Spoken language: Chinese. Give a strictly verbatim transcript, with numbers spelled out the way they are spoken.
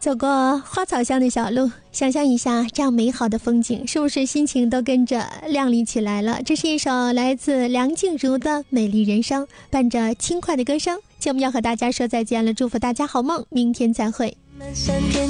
走过花草香的小路，想象一下这样美好的风景，是不是心情都跟着亮丽起来了？这是一首来自梁静茹的《美丽人生》，伴着轻快的歌声，节目要和大家说再见了，祝福大家好梦，明天再会。